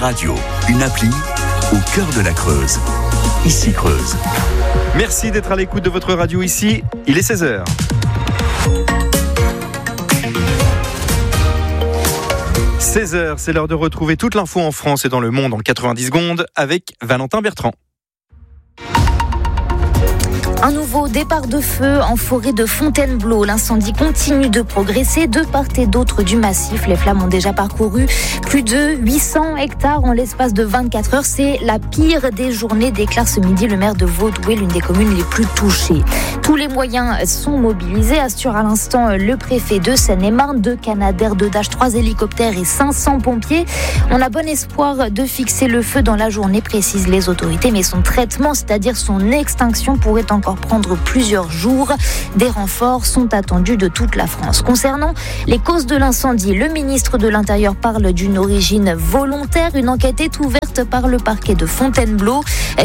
radio, une appli au cœur de la Creuse. Ici Creuse. Merci d'être à l'écoute de votre radio ici. Il est 16h. 16h, c'est l'heure de retrouver toute l'info en France et dans le monde en 90 secondes avec Valentin Bertrand. Un nouveau départ de feu en forêt de Fontainebleau. L'incendie continue de progresser de part et d'autre du massif. Les flammes ont déjà parcouru plus de 800 hectares en l'espace de 24 heures. C'est la pire des journées, déclare ce midi le maire de Vaudoué, l'une des communes les plus touchées. Tous les moyens sont mobilisés, assure à l'instant le préfet de Seine-et-Marne. 2 Canadair, 2 Dash, 3 hélicoptères et 500 pompiers. On a bon espoir de fixer le feu dans la journée, précisent les autorités, mais son traitement, c'est-à-dire son extinction, pourrait encore prendre plusieurs jours. Des renforts sont attendus de toute la France. Concernant les causes de l'incendie, le ministre de l'Intérieur parle d'une origine volontaire. Une enquête est ouverte par le parquet de Fontainebleau.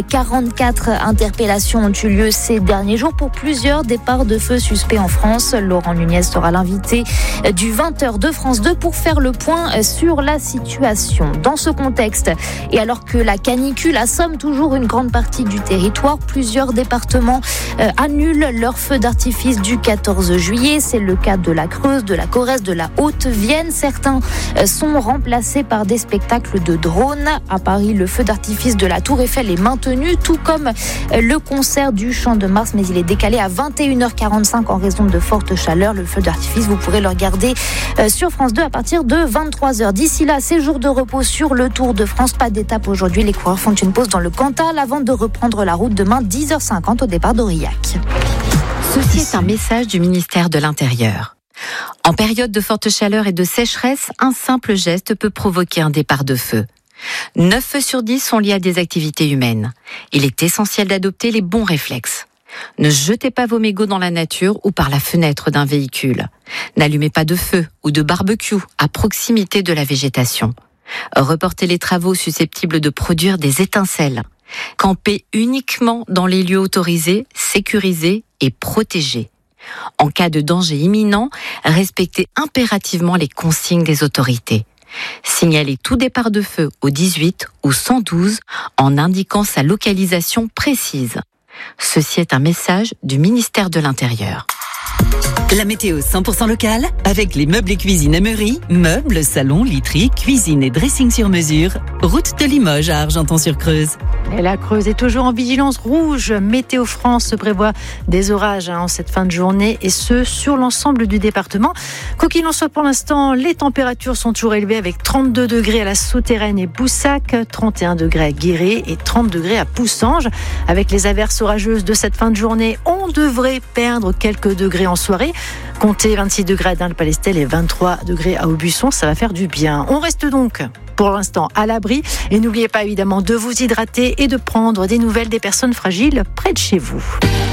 44 interpellations ont eu lieu ces derniers jours pour plusieurs départs de feu suspects en France. Laurent Nunez sera l'invité du 20h de France 2 pour faire le point sur la situation. Dans ce contexte, et alors que la canicule assomme toujours une grande partie du territoire, plusieurs départements annulent leur feu d'artifice du 14 juillet. C'est le cas de la Creuse, de la Corrèze, de la Haute-Vienne. Certains sont remplacés par des spectacles de drones. À Paris, le feu d'artifice de la Tour Eiffel est maintenu, tout comme le concert du Champ de Mars, mais il est décalé à 21h45 en raison de forte chaleur. Le feu d'artifice, vous pourrez le regarder sur France 2 à partir de 23h. D'ici là, 6 jours de repos sur le Tour de France. Pas d'étape aujourd'hui. Les coureurs font une pause dans le Cantal avant de reprendre la route demain 10h50 au départ d'Aurillac. Ceci est un message du ministère de l'Intérieur. En période de forte chaleur et de sécheresse, un simple geste peut provoquer un départ de feu. 9 feux sur 10 sont liés à des activités humaines. Il est essentiel d'adopter les bons réflexes. Ne jetez pas vos mégots dans la nature ou par la fenêtre d'un véhicule. N'allumez pas de feu ou de barbecue à proximité de la végétation. Reportez les travaux susceptibles de produire des étincelles. Campez uniquement dans les lieux autorisés, sécurisés et protégés. En cas de danger imminent, respectez impérativement les consignes des autorités. Signalez tout départ de feu au 18 ou 112 en indiquant sa localisation précise. Ceci est un message du ministère de l'Intérieur. La météo 100% locale avec les meubles et cuisine Emery, meubles, salons, literie, cuisine et dressing sur mesure. Route de Limoges à Argenton-sur-Creuse. Et la Creuse est toujours en vigilance rouge. Météo France se prévoit des orages en cette fin de journée et ce sur l'ensemble du département. Quoi qu'il en soit, pour l'instant, les températures sont toujours élevées avec 32 degrés à la Souterraine et Boussac, 31 degrés à Guéret et 30 degrés à Poussanges. Avec les averses orageuses de cette fin de journée, on devrait perdre quelques degrés en soirée. Comptez 26 degrés à Dun-le-Palestel et 23 degrés à Aubusson, ça va faire du bien. On reste donc pour l'instant à l'abri et n'oubliez pas évidemment de vous hydrater et de prendre des nouvelles des personnes fragiles près de chez vous.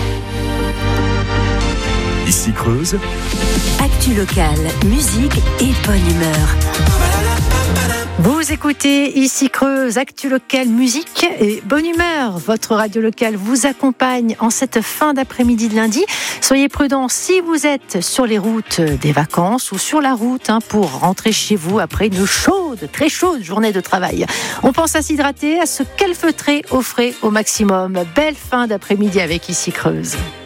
Ici Creuse. Actu locale, musique et bonne humeur. Vous écoutez Ici Creuse, Actu locale, musique et bonne humeur. Votre radio locale vous accompagne en cette fin d'après-midi de lundi. Soyez prudents si vous êtes sur les routes des vacances ou sur la route pour rentrer chez vous après une chaude, très chaude journée de travail. On pense à s'hydrater, à se calfeutrer au frais au maximum. Belle fin d'après-midi avec Ici Creuse.